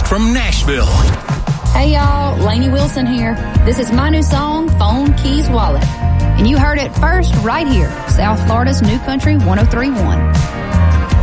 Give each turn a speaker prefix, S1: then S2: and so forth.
S1: from Nashville.
S2: Hey y'all, Lainey Wilson here. This is my new song, Phone Keys Wallet. And you heard it first right here, South Florida's New Country 103.1.